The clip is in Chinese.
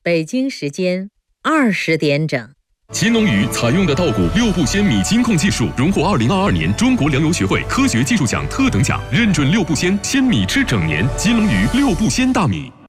北京时间20点整。 秦龙鱼采用的稻谷6步鲜米金控技术，荣获2022年中国粮油学会科学技术奖特等奖，认准6步鲜，鲜米吃整年。金龙鱼6步鲜大米。